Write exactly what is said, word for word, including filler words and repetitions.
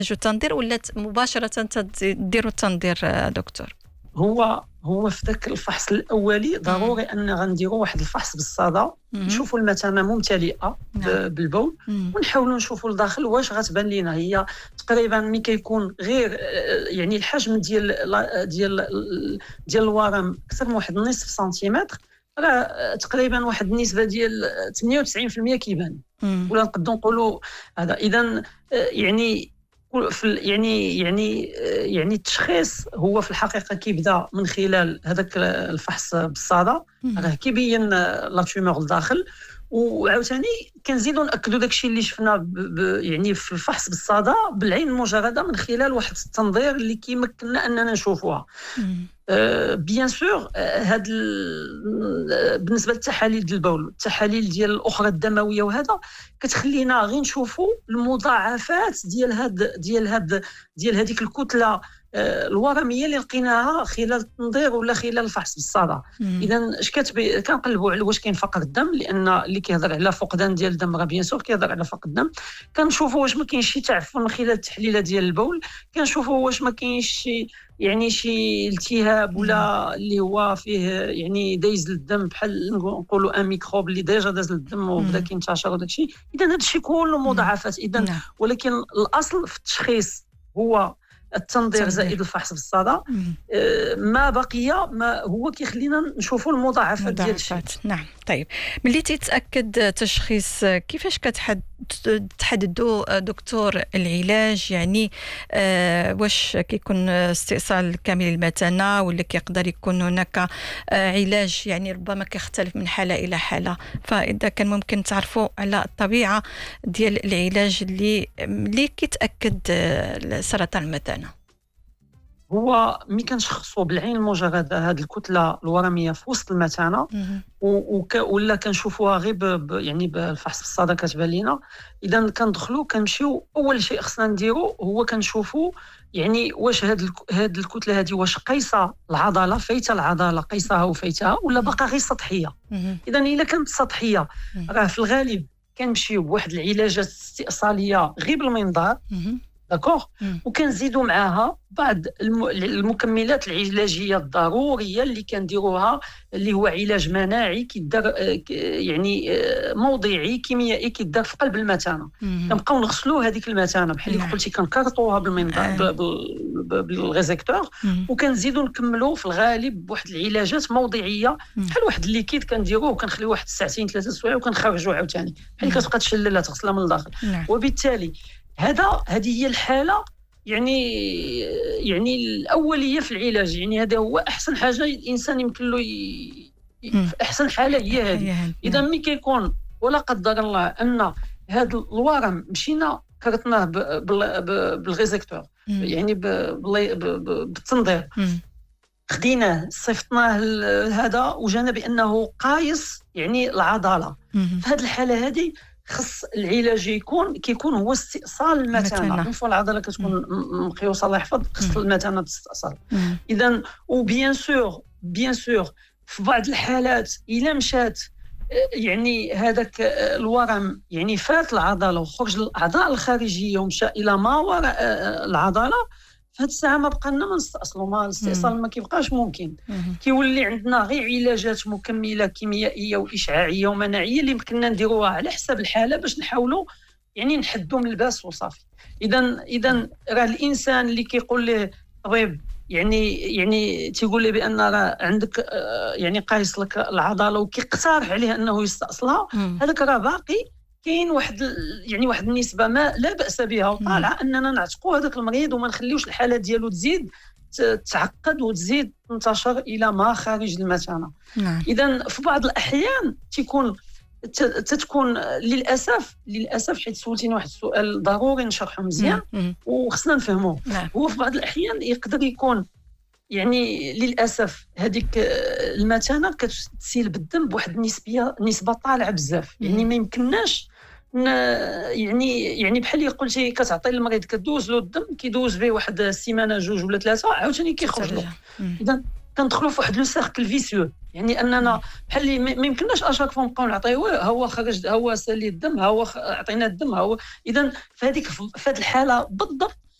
التنظير ولا مباشرة تديروا التنظير دكتور؟ هو هو في ذاك الفحص الاولي ضروري ان غنديروا واحد الفحص بالصدى، نشوفوا المثانه ممتلئه بالبول، ونحاولوا نشوفوا لداخل واش غتبان لينا هي تقريبا ملي كيكون غير يعني الحجم ديال ديال ديال الورم اكثر من واحد نصف سنتيمتر، راه تقريبا واحد النسبه ديال ثمانية وتسعين بالمئة كيبان، ولا نقدروا نقولوا هذا. اذا يعني في يعني يعني يعني التشخيص هو في الحقيقه كيبدا من خلال هذاك الفحص بالصدى، راه كيبين لا تيومور لداخل، وعاوتاني كنزيدوا ناكدوا داكشي اللي شفنا يعني في الفحص بالصدى بالعين المجرده من خلال واحد التنظير اللي كيمكننا اننا نشوفوها. أه بيان سور هاد بالنسبه للتحاليل ديال البول، التحاليل ديال الاخرى الدمويه وهذا كتخلينا غير نشوفوا المضاعفات ديال هاد ديال هاد ديال هذيك الكتله أه الورميه اللي لقيناها خلال التنظير ولا خلال الفحص بالصدى. اذا اش كتبي كنقلبوا على واش كاين فقر الدم، لان اللي كيهضر على فقدان ديال الدم راه بيان سور كيهضر على فقر الدم. كنشوفوا واش ما كاينش شي تعفن من خلال التحليله ديال البول، كنشوفوا واش ما كاينش شي يعني شي التهاب ولا اللي هو فيه يعني دايز للدم بحال نقولوا ان ميكروب اللي ديجا داز للدم وبدا كينتشر وداك الشيء. اذا هذا الشيء كله مضاعفات. اذا ولكن الاصل في التشخيص هو التنظير زائد الفحص بالصدى. ما بقي ما هو كيخلينا نشوفوا المضاعفات ديال الشيء. نعم. طيب ملي تتاكد تشخيص كيفاش كتحددوا دكتور العلاج؟ يعني آه واش كيكون استئصال كامل المثانه ولا كيقدر يكون هناك آه علاج يعني ربما كيختلف من حاله الى حاله؟ فاذا كان ممكن تعرفوا على الطبيعه ديال العلاج اللي اللي كيتاكد آه سرطان المثانه. هو ملي كنشخصوا بالعين المجرده هذه الكتله الورميه في وسط المثانه وك... ولا كنشوفوها غير ب... يعني بالفحص بالصدى كتبان لينا، اذا كندخلوا كنمشيو اول شيء خصنا نديرو هو كنشوفوا يعني واش هاد ال... هاد الكتله هذه واش قيسه العضله فايته العضله قيسها وفايتها ولا باقا غير سطحيه. اذا الا كانت سطحيه راه في الغالب كنمشيو بواحد العلاجات استئصاليه غير بالمنظار، داكوغ، وكنزيدوا معاها بعض المكملات العلاجيه الضروريه اللي كنديروها اللي هو علاج مناعي كيدار يعني موضعي كيميائي كيدار في قلب المثانه. كنبقاو نغسلوا هذيك المثانه بحال اللي قلتي كنكرطوها بالمنظار بالغيزيكتور، وكنزيدوا نكملوا في الغالب بواحد العلاجات موضعيه بحال واحد الليكيد كنديروه وكنخليوه واحد ساعتين ثلاثه سوايع وكنخرجوه عاوتاني بحال كتبقى تشللها تغسلها من الداخل. وبالتالي هذا هذه هي الحاله يعني يعني الاوليه في العلاج. يعني هذا هو احسن حاجه الانسان يمكن له ي... احسن حاله هي هذه. اذا ملي كيكون ولا قدر الله ان هذا الورم مشينا كرتناه بالغيزيكتور يعني بالتنظير، خديناه صيفطناه هذا وجانا بانه قايس يعني العضله، في هذه الحاله هذه خص العلاج يكون كيكون هو استئصال المثانه. من فوق العضله كتكون مقيوسه الله يحفظ خص المثانه تستأصل. اذا وبيان سور بيان سور في بعض الحالات الا مشات يعني هذاك الورم يعني فات العضله وخرج الاعضاء الخارجيه ومشى الى ما وراء العضله، في هذه الساعه ما بقى لنا ما نستأصلوا، ما الاستئصال ما كيبقاش ممكن. كيولي عندنا غير علاجات مكمله كيميائيه واشعاعيه ومناعيه اللي يمكننا نديروها على حسب الحاله باش نحاولوا يعني نحدوا من الباس وصافي. اذا اذا راه الانسان اللي كيقول له طبيب يعني يعني تيقول لي بان راه عندك يعني قايس لك العضله وكيقترح عليه انه يستأصلها، هذاك راه باقي كاين واحد يعني واحد النسبه ما لا باس بها وطالعه اننا نعتقوا هذاك المريض وما نخليوش الحاله ديالو تزيد تعقد وتزيد تنتشر الى ما خارج المثانه. اذا في بعض الاحيان تكون تتكون للاسف للاسف حيت سولتيني واحد السؤال ضروري نشرحه مزيان وخصنا نفهموه. هو في بعض الاحيان يقدر يكون يعني للاسف هذيك المثانه كتسيل بالدم بواحد النسبيه نسبه طالعه بزاف، يعني ما يمكنناش يعني يعني بحال اللي قلتي كتعطي المريض كدوز له الدم كيدوز به واحد السيمانه جوج ولا ثلاثه عاوتاني كيخرج له. اذا كندخلوا في واحد لو سيركل فيسيو، يعني اننا بحال اللي ما يمكنناش اشاك فوا نبقاو نعطيوه ها هو خرج ها هو سالي الدم ها هو عطينا الدم ها هو. اذا في هذيك في هذه الحاله بالضبط